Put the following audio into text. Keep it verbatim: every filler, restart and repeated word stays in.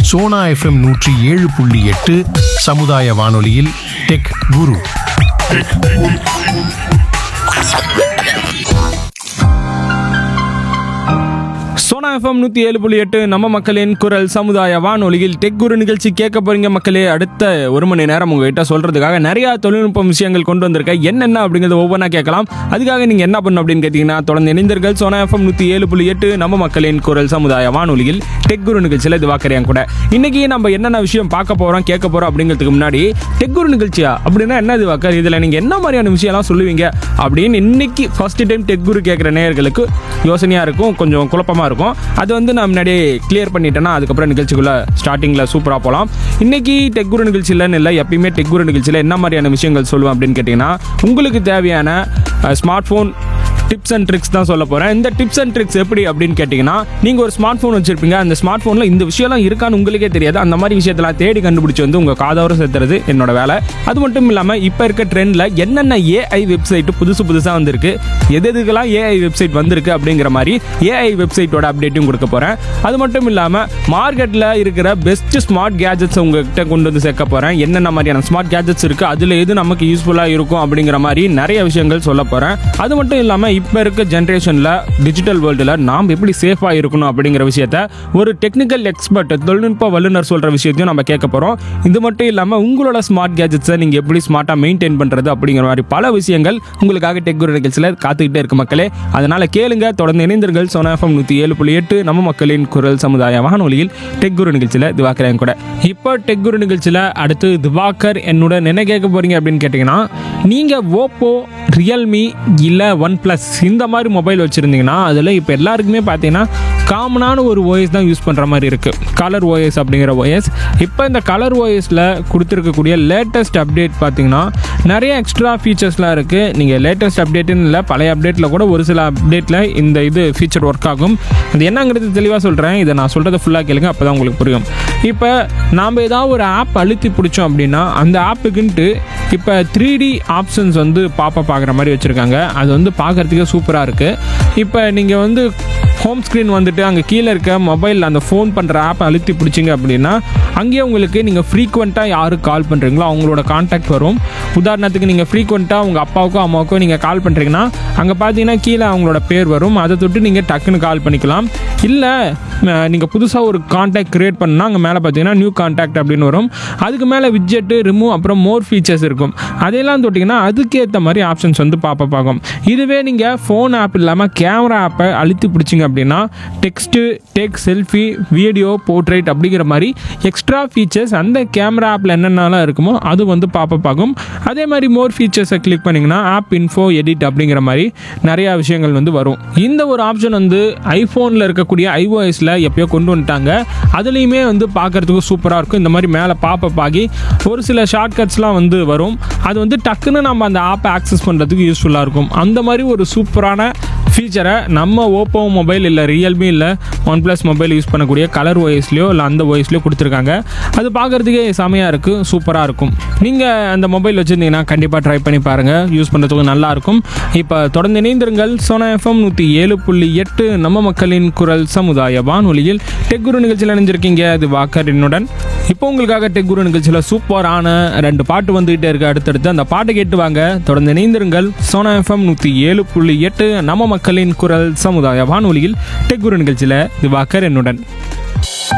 Sona FM நூற்றி ஏழு புள்ளி எட்டு சமுதாய வானொலியில் டெக் குரு. சோனா எஃப்எம் நூற்றி ஏழு புள்ளி எட்டு நம்ம மக்களின் குரல் சமுதாய வானொலியில் டெக் குரு நிகழ்ச்சி கேட்க போறீங்க மக்களே. அடுத்த ஒரு மணி நேரம் உங்ககிட்ட சொல்றதுக்காக நிறைய தொழில்நுட்ப விஷயங்கள் கொண்டு வந்திருக்கேன். என்னென்ன அப்படிங்கிறத ஒவ்வொன்றா கேட்கலாம். அதுக்காக நீங்க என்ன பண்ணணும் அப்படின்னு கேட்டீங்கன்னா, தொடர்ந்து இணைந்தீர்கள் சோனா எஃப்எம் நூற்றி ஏழு புள்ளி எட்டு நம்ம மக்களின் குரல் சமுதாய வானொலியில் டெக் குரு நிகழ்ச்சியில் இது வாக்கறியாங்க கூட. இன்னைக்கு நம்ம என்னென்ன விஷயம் பார்க்க போறோம் கேட்க போறோம் அப்படிங்கிறதுக்கு முன்னாடி, டெக் குரு நிகழ்ச்சியா அப்படின்னா என்ன இது வாக்கர், இதுல நீங்க என்ன மாதிரியான விஷயம்லாம் சொல்லுவீங்க அப்படின்னு இன்னைக்கு ஃபர்ஸ்ட் டைம் டெக் குரு கேட்குற நேயர்களுக்கு யோசனையா இருக்கும், கொஞ்சம் குழப்பமா இருக்கும். அது வந்து நான் முன்னாடியே கிளியர் பண்ணிட்டேன்னா அதுக்கப்புறம் நிகழ்ச்சிக்குள்ள ஸ்டார்டிங்ல சூப்பரா போகலாம். இன்னைக்கு டெக் குரு நிகழ்ச்சியிலன்னு இல்லை, எப்பயுமே டெக் குரு நிகழ்ச்சியில் என்ன மாதிரியான விஷயங்கள் சொல்லுவேன் அப்படின்னு கேட்டிங்கன்னா, உங்களுக்கு தேவையான smart phone tips and tricks தான் சொல்ல போகிறேன். இந்த டிப்ஸ் அண்ட் ட்ரிக்ஸ் எப்படி அப்படின்னு கேட்டிங்கன்னா, நீங்கள் ஒரு ஸ்மார்ட் ஃபோன் வச்சுருப்பீங்க, அந்த ஸ்மார்ட் ஃபோனில் இந்த விஷயம்லாம் இருக்கான்னு உங்களுக்கே தெரியாது. அந்த மாதிரி விஷயத்தெல்லாம் தேடி கண்டுபிடிச்சி வந்து உங்கள் காதோர சேர்த்துறது என்னோட வேலை. அது மட்டும் இல்லாமல் இப்போ இருக்க ட்ரெண்டில் என்னென்ன ஏஐ வெப்சைட்டு புதுசு புதுசாக வந்திருக்கு, எது எதுக்கெல்லாம் ஏஐ வெப்சைட் வந்திருக்கு அப்படிங்கிற மாதிரி ஏஐ வெப்சைட்டோட அப்டேட்டும் கொடுக்க போகிறேன். அது மட்டும் இல்லாமல் மார்க்கெட்டில் இருக்கிற பெஸ்ட் ஸ்மார்ட் கேஜெட்ஸ் உங்ககிட்ட கொண்டு வந்து சேர்க்க போகிறேன். என்னென்ன மாதிரியான ஸ்மார்ட் கேஜெட்ஸ் இருக்குது, அதில் எது நமக்கு யூஸ்ஃபுல்லாக இருக்கும் அப்படிங்கிற மாதிரி நிறைய விஷயங்கள் சொல்ல போகிறேன். அது மட்டும் இல்லாமல் இப்போ இருக்க ஜென்ரேஷனில் டிஜிட்டல் வேர்ல்டில் நாம் எப்படி சேஃபாக இருக்கணும் அப்படிங்கிற விஷயத்த ஒரு டெக்னிக்கல் எக்ஸ்பர்ட், தொழில்நுட்ப வல்லுநர் சொல்கிற விஷயத்தையும் நம்ம கேட்க போகிறோம். இது மட்டும் இல்லாமல் உங்களோட ஸ்மார்ட் கேஜெட்ஸை நீங்கள் எப்படி ஸ்மார்ட்டாக மெயின்டைன் பண்ணுறது அப்படிங்கிற மாதிரி பல விஷயங்கள் உங்களுக்காக டெக் குரு நிகழ்ச்சியில் காத்துக்கிட்டே இருக்கு மக்களே. அதனால் கேளுங்க, தொடர்ந்து இணைந்தீர்கள் சோனா எஃப்எம் நூற்றி ஏழு புள்ளி எட்டு நம்ம மக்களின் குரல் சமுதாய வானொலியில் டெக் குரு நிகழ்ச்சியில் திவாகர் கூட. இப்போ டெக் குரு நிகழ்ச்சியில் அடுத்து திவாகர் என்னோட என்ன கேட்க போகிறீங்க அப்படின்னு கேட்டிங்கன்னா, நீங்கள் ஓப்போ, ரியல்மி இல்லை ஒன் ப்ளஸ் இந்த மாதிரி மொபைல் வச்சுருந்தீங்கன்னா அதில் இப்போ எல்லாருக்குமே பார்த்தீங்கன்னா காமனான ஒரு ஓஎஸ் தான் யூஸ் பண்ணுற மாதிரி இருக்குது, கலர் ஓஎஸ் அப்படிங்கிற ஓஎஸ். இப்போ இந்த கலர் ஓஎஸில் கொடுத்துருக்கக்கூடிய லேட்டஸ்ட் அப்டேட் பார்த்தீங்கன்னா நிறைய எக்ஸ்ட்ரா ஃபீச்சர்ஸ்லாம் இருக்குது. நீங்கள் லேட்டஸ்ட் அப்டேட்டுன்னு இல்லை, பழைய அப்டேட்டில் கூட ஒரு சில அப்டேட்டில் இந்த இது ஃபீச்சர் ஒர்க் ஆகும். அது என்னங்கிறது தெளிவாக சொல்கிறேன், இதை நான் சொல்கிறத ஃபுல்லாக கேளுங்க, அப்போ தான் உங்களுக்கு புரியும். இப்போ நாம் ஏதாவது ஒரு ஆப் அழுத்தி பிடிச்சோம் அப்படின்னா அந்த ஆப்புக்குன்ட்டு இப்போ த்ரீ டி ஆப்ஷன்ஸ் வந்து பாப்பப் ஆகிற மாதிரி வச்சுருக்காங்க. அது வந்து பார்க்குறதுக்கே சூப்பராக இருக்குது. இப்போ நீங்கள் வந்து ஹோம் ஸ்க்ரீன் வந்துட்டு அங்கே கீழே இருக்க மொபைல் அந்த ஃபோன் பண்ணுற ஆப்பை அழுத்தி பிடிச்சிங்க அப்படின்னா அங்கேயே உங்களுக்கு நீங்கள் ஃப்ரீக்வெண்ட்டாக யாருக்கு கால் பண்ணுறீங்களோ அவங்களோட கான்டாக்ட் வரும். உதாரணத்துக்கு நீங்கள் ஃப்ரீக்வெண்ட்டாக உங்கள் அப்பாவுக்கோ அம்மாவுக்கோ நீங்கள் கால் பண்ணுறீங்கன்னா அங்கே பார்த்தீங்கன்னா கீழே அவங்களோட பேர் வரும். அதை தொட்டு நீங்கள் டக்குன்னு கால் பண்ணிக்கலாம். இல்லை நீங்கள் புதுசாக ஒரு கான்டாக்ட் க்ரியேட் பண்ணால் அங்கே மேலே பார்த்தீங்கன்னா நியூ கான்டாக்ட் அப்படின்னு வரும். அதுக்கு மேலே விட்ஜெட்டு, ரிமூவ், அப்புறம் மோர் ஃபீச்சர்ஸ் இருக்கும். அதையெல்லாம் தொட்டிங்கன்னா அதுக்கேற்ற மாதிரி ஆப்ஷன்ஸ் வந்து பாப்பப் ஆகும். இதுவே நீங்கள் ஃபோன் ஆப் இல்லாமல் கேமரா ஆப்பை அழுத்தி பிடிச்சிங்க அப்படின்னா text, take selfie, video, portrait அப்படிங்கிற மாதிரி எக்ஸ்ட்ரா ஃபீச்சர்ஸ் அந்த கேமரா ஆப்பில் என்னென்னலாம் இருக்குமோ அது வந்து பாப்பப் ஆகும். அதே மாதிரி மோர் ஃபீச்சர்ஸை கிளிக் பண்ணிங்கன்னா ஆப் இன்ஃபோ, எடிட் அப்படிங்கிற மாதிரி நிறையா விஷயங்கள் வந்து வரும். இந்த ஒரு ஆப்ஷன் வந்து ஐஃபோனில் இருக்கக்கூடிய ஐஓஎஸில் எப்பயோ கொண்டு வந்துட்டாங்க. அதுலேயுமே வந்து பார்க்குறதுக்கு சூப்பராக இருக்கும். இந்த மாதிரி மேலே பாப்பப் ஆகி ஒரு சில ஷார்ட்கட்ஸ்லாம் வந்து வரும். அது வந்து டக்குன்னு நம்ம அந்த ஆப்பை ஆக்சஸ் பண்ணுறதுக்கு யூஸ்ஃபுல்லாக இருக்கும். அந்த மாதிரி ஒரு சூப்பரான ஃபீச்சரை நம்ம ஓப்போ மொபைல் இல்லை ரியல்மி இல்லை ஒன் ப்ளஸ் மொபைல் யூஸ் பண்ணக்கூடிய கலர் ஓஎஸ்லையோ இல்லை அந்த ஓஎஸ்லையோ கொடுத்துருக்காங்க. அது பார்க்குறதுக்கே செமையாக இருக்குது, சூப்பராக இருக்கும். நீங்கள் அந்த மொபைல் வச்சுருந்தீங்கன்னா கண்டிப்பாக ட்ரை பண்ணி பாருங்கள், யூஸ் பண்ணுறதுக்கு நல்லாயிருக்கும். இப்போ தொடர்ந்து இணைந்திருங்கள் சோனா எஃப்எம் நூற்றி ஏழு புள்ளி எட்டு நம்ம மக்களின் குரல் சமுதாய வானொலியில் டெக் குரு நிகழ்ச்சியில் இணைஞ்சிருக்கீங்க. அது வாக்கர் என்னுடன். இப்போ உங்களுக்காக டெக் குரு நிகழ்ச்சியில் சூப்பரான ரெண்டு பாட்டு வந்துகிட்டே இருக்குது. அடுத்தடுத்து அந்த பாட்டை கேட்டு வாங்க. தொடர்ந்து இணைந்திருங்கள் சோனா எஃப்எம் நூற்றி ஏழு புள்ளி எட்டு நம்ம மக்களின் குரல் சமுதாய வானொலியில் டெக் குரு நிகழ்ச்சியில் இது வாக்கர் என்னுடன்.